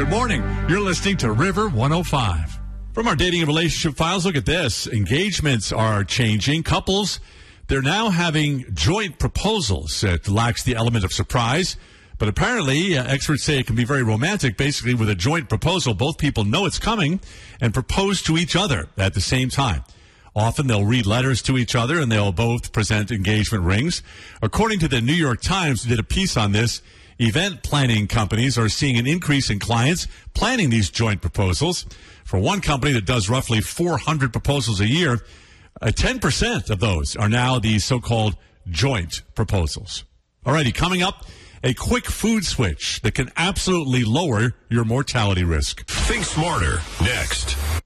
Good morning. You're listening to River 105. From our dating and relationship files, look at this. Engagements are changing. Couples, they're now having joint proposals. It lacks the element of surprise. But apparently, experts say it can be very romantic. Basically, with a joint proposal, both people know it's coming and propose to each other at the same time. Often they'll read letters to each other and they'll both present engagement rings. According to the New York Times, who did a piece on this, event planning companies are seeing an increase in clients planning these joint proposals. For one company that does roughly 400 proposals a year, 10% of those are now these so-called joint proposals. Alrighty, coming up, a quick food switch that can absolutely lower your mortality risk. Think smarter, next.